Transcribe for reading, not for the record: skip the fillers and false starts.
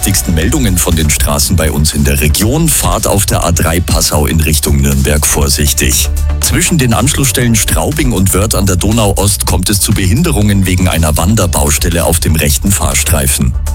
wichtigsten Meldungen von den Straßen bei uns in der Region. Fahrt auf der A3 Passau in Richtung Nürnberg vorsichtig. Zwischen den Anschlussstellen Straubing und Wörth an der Donau Ost kommt es zu Behinderungen wegen einer Wanderbaustelle auf dem rechten Fahrstreifen.